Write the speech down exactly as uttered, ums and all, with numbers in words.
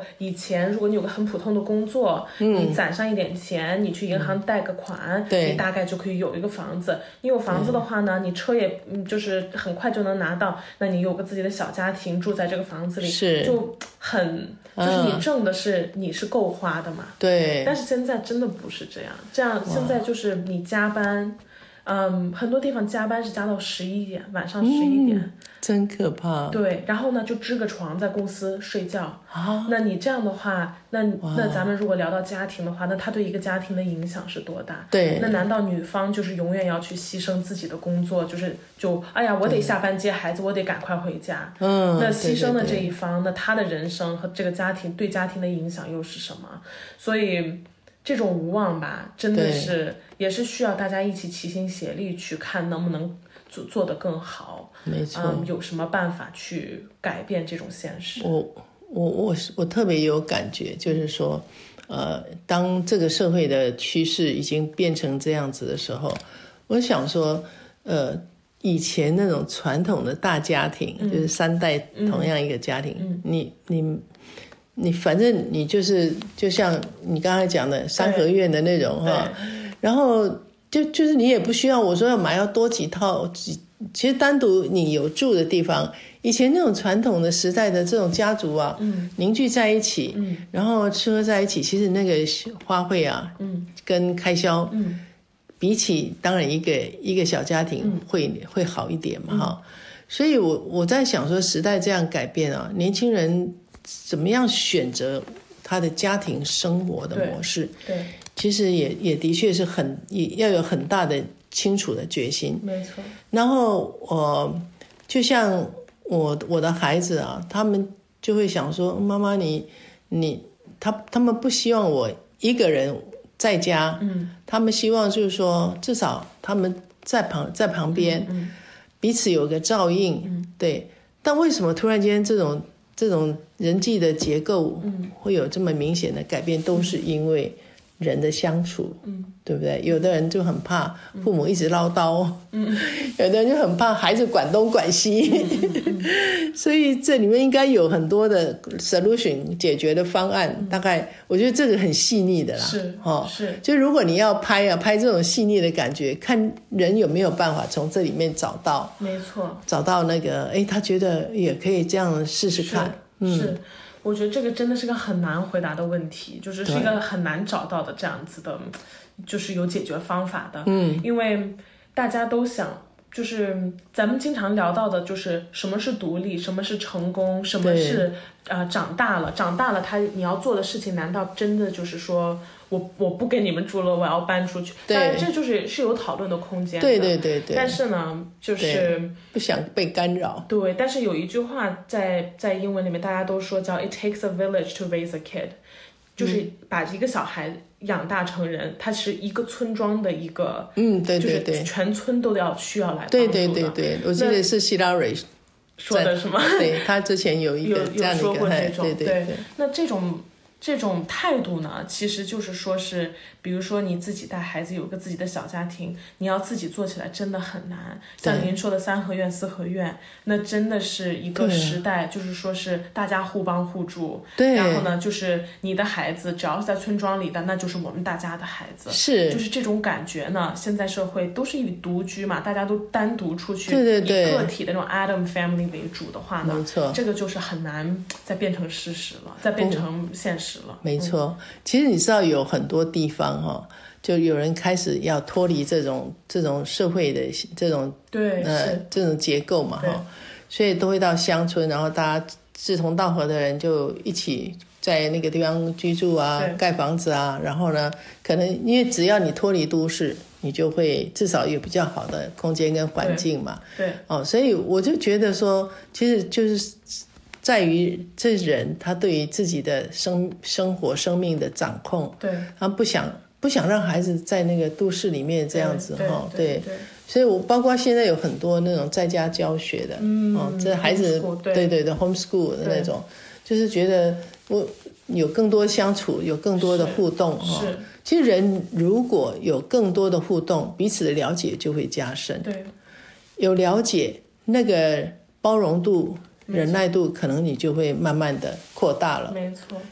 以前如果你有个很普通的工作， 嗯， 你攒上一点钱，你去银行贷个款， 对， 你大概就可以有一个房子。你有房子的话呢，你车也嗯就是很快就能拿到，那你有个自己的小家庭住在这个房子里， 是就很就是你挣的是、嗯、你是够花的嘛。 对。 但是现在真的不是这样，这样现在就是你加班。嗯，很多地方加班是加到十一点，晚上十一点、嗯， 真可怕。 对，然后呢就支个床在公司睡觉。啊，那你这样的话，那那咱们如果聊到家庭的话，那他对一个家庭的影响是多大？ 对， 那难道女方就是永远要去牺牲自己的工作，就是就哎呀，我得下班接孩子，我得赶快回家。嗯，那牺牲的这一方，那他的人生和这个家庭对家庭的影响又是什么？所以。这种无望吧，真的是也是需要大家一起齐心协力去看能不能做做得更好。 没错、 嗯，有什么办法去改变这种现实？ 我我我我特别有感觉，就是说，呃，当这个社会的趋势已经变成这样子的时候，我想说，呃，以前那种传统的大家庭，嗯、就是三代同样一个家庭，嗯、你你。你反正你就是就像你刚才讲的三合院的那种哈，然后就就是你也不需要我说要买要多几套几，其实单独你有住的地方，以前那种传统的时代的这种家族啊，嗯，凝聚在一起，嗯，然后吃喝在一起，其实那个花费啊，嗯，跟开销，嗯，比起当然一个一个小家庭会、嗯、会好一点嘛哈、嗯，所以我我在想说时代这样改变啊，年轻人。怎么样选择他的家庭生活的模式？ 对，对其实也也的确是很也要有很大的清楚的决心。 没错。 然后呃，就像我我的孩子啊，他们就会想说，妈妈你你他他们不希望我一个人在家，嗯，他们希望就是说至少他们在旁在旁边，嗯，彼此有个照应，嗯，对。但为什么突然间这种这种人际的结构会有这么明显的改变，都是因为人的相处，嗯，对不对？有的人就很怕父母一直唠叨，嗯，有的人就很怕孩子管东管西，嗯嗯、所以这里面应该有很多的 solution 解决的方案。嗯、大概我觉得这个很细腻的啦， 是哦， 是。 就如果你要拍啊，拍这种细腻的感觉，看人有没有办法从这里面找到， 没错， 找到那个，哎，他觉得也可以这样试试看， 是。嗯是我觉得这个真的是个很难回答的问题，就是是一个很难找到的这样子的，就是有解决方法的。嗯，因为大家都想，就是咱们经常聊到的，就是什么是独立，什么是成功，什么是呃长大了，长大了他你要做的事情，难道真的就是说我我不跟你们住了，我要搬出去？当然这就是是有讨论的空间的。对对对对。但是呢，就是不想被干扰。 对，但是有一句话在在英文里面大家都说叫 "It takes a village to raise a kid"， 就是把一个小孩养大成人，他是一个村庄的一个， 嗯，对对对， 就是全村都要需要来帮助的。 对对对对，我记得是希拉蕊说的是吗？ 对，他之前有一个这样的一个， 有说过这种， 对对 对, 对。 那这种。这种态度呢，其实就是说是，比如说你自己带孩子有个自己的小家庭，你要自己做起来真的很难。像您说的三合院、四合院，那真的是一个时代，就是说是大家互帮互助。 对。 然后呢，就是你的孩子只要是在村庄里的，那就是我们大家的孩子。 是。 就是这种感觉呢，现在社会都是以独居嘛，大家都单独出去， 对对对， 以个体的那种 Adam family 为主的话呢， 没错， 这个就是很难再变成事实了，再变成现实。 没错、嗯、其实你知道有很多地方、哦、就有人开始要脱离这种这种社会的这种对呃这种结构嘛、哦、所以都会到乡村，然后大家志同道合的人就一起在那个地方居住啊，盖房子啊，然后呢可能因为只要你脱离都市，你就会至少有比较好的空间跟环境嘛。 对, 对、 哦、所以我就觉得说其实就是在于这人他对于自己的生生活生命的掌控， 对， 他不想不想让孩子在那个都市里面这样子哈，对, 对, 对，所以我包括现在有很多那种在家教学的，嗯，哦，这孩子对对对 homeschool 的那种，就是觉得我有更多相处，有更多的互动哈。是，其实人如果有更多的互动，彼此的了解就会加深， 对， 有了解那个包容度。忍耐度可能你就会慢慢的扩大了， 没错。